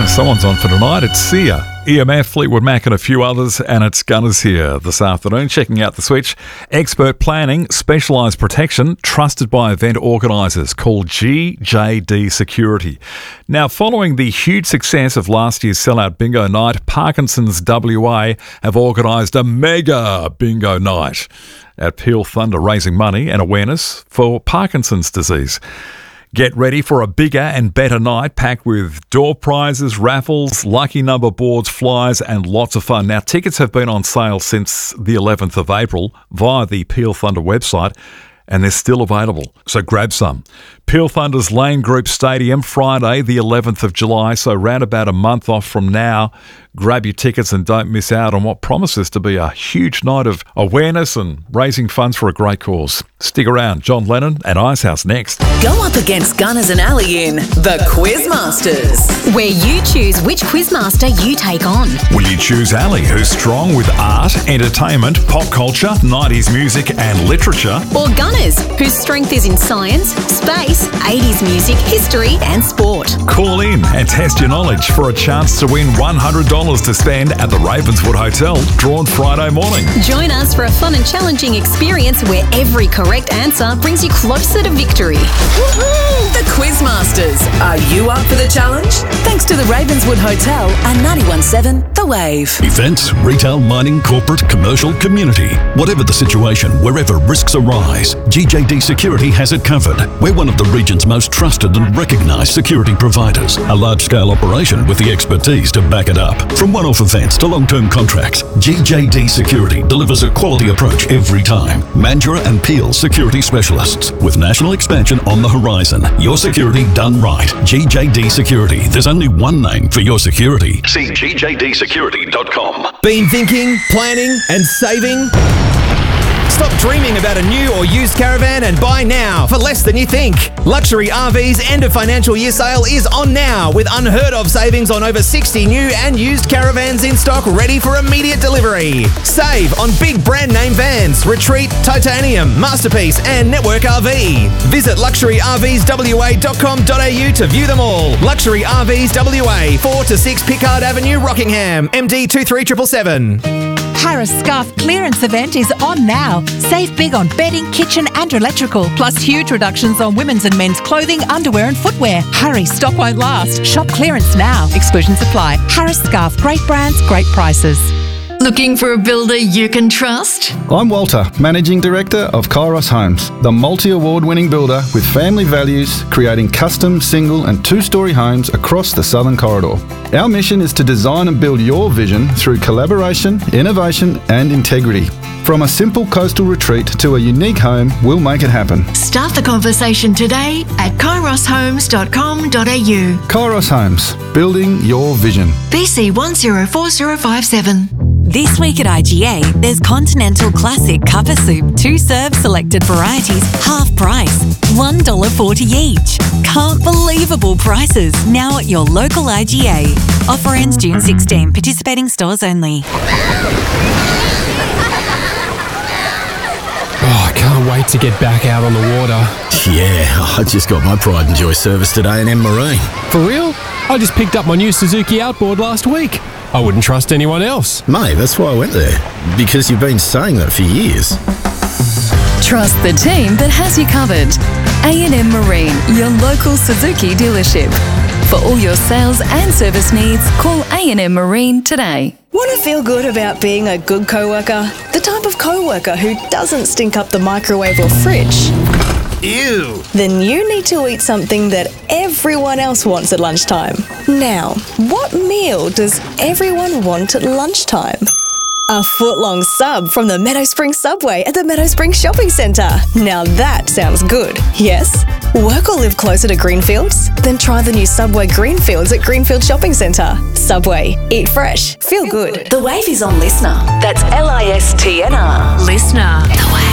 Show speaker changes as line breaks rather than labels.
Someone's on for tonight. It's Sia, EMF, Fleetwood Mac and a few others, and it's Gunners here this afternoon. Checking out the switch. Expert planning, specialised protection, trusted by event organisers, called GJD Security. Now, following the huge success of last year's sellout bingo night, Parkinson's WA have organised a mega bingo night at Peel Thunder, raising money and awareness for Parkinson's disease. Get ready for a bigger and better night packed with door prizes, raffles, lucky number boards, flyers and lots of fun. Now, tickets have been on sale since the 11th of April via the Peel Thunder website, and they're still available, so grab some. Peel Thunder's Lane Group Stadium, Friday the 11th of July, so round about a month off from now. Grab your tickets and don't miss out on what promises to be a huge night of awareness and raising funds for a great cause. Stick around. John Lennon and Icehouse next.
Go up against Gunners and Ali in The Quizmasters,
where you choose which quizmaster you take on.
Will you choose Ali, who's strong with art, entertainment, pop culture, 90s music and literature?
Or Gunners, whose strength is in science, space, 80s music, history and sport?
Call in and test your knowledge for a chance to win $100 to spend at the Ravenswood Hotel, drawn Friday morning.
Join us for a fun and challenging experience where every correct answer brings you closer to victory.
Woohoo! The Quizmasters. Are you up for the challenge? Thanks to the Ravenswood Hotel and 91.7 The Wave.
Events, retail, mining, corporate, commercial, community. Whatever the situation, wherever risks arise, GJD Security has it covered. We're one of the region's most trusted and recognised security providers. A large-scale operation with the expertise to back it up. From one-off events to long-term contracts, GJD Security delivers a quality approach every time. Mandurah and Peel Security Specialists. With national expansion on the horizon. Your security done right. GJD Security. There's only one name for your security. See GJDsecurity.com.
Been thinking, planning and saving? Stop dreaming about a new or used caravan and buy now for less than you think. Luxury RV's end of financial year sale is on now with unheard of savings on over 60 new and used caravans in stock ready for immediate delivery. Save on big brand name vans, Retreat, Titanium, Masterpiece and Network RV. Visit luxuryRVsWA.com.au to view them all. Luxury RVs WA, 4 to 6 Pickard Avenue, Rockingham, MD 23777.
Harris Scarf clearance event is on now. Save big on bedding, kitchen and electrical, plus huge reductions on women's and men's clothing, underwear and footwear. Hurry, stock won't last. Shop clearance now. Exclusions apply. Harris Scarf, great brands, great prices.
Looking for a builder you can trust?
I'm Walter, Managing Director of Kairos Homes, the multi-award winning builder with family values, creating custom, single and two-storey homes across the Southern Corridor. Our mission is to design and build your vision through collaboration, innovation and integrity. From a simple coastal retreat to a unique home, we'll make it happen.
Start the conversation today at kairoshomes.com.au.
Kairos Homes, building your vision.
BC 104057.
This week at IGA, there's Continental Classic Cuppa Soup, 2 serve selected varieties, half price, $1.40 each. Can't believable prices now at your local IGA. Offer ends June 16, participating stores only.
Oh, I can't wait to get back out on the water.
Yeah, I just got my Pride and Joy service at A&M Marine.
For real? I just picked up my new Suzuki Outboard last week. I wouldn't trust anyone else.
Mate, that's why I went there. Because you've been saying that for years.
Trust the team that has you covered. A&M Marine, your local Suzuki dealership. For all your sales and service needs, call A&M Marine today.
Want to feel good about being a good co-worker? The type of co-worker who doesn't stink up the microwave or fridge?
Ew!
Then you need to eat something that everyone else wants at lunchtime. Now, what meal does everyone want at lunchtime? A foot-long sub from the Meadow Springs Subway at the Meadow Springs Shopping Centre. Now that sounds good, yes? Work or live closer to Greenfields? Then try the new Subway Greenfields at Greenfield Shopping Centre. Subway. Eat fresh. Feel good.
The Wave is on Listener. That's LISTNR.
Listener. The Wave.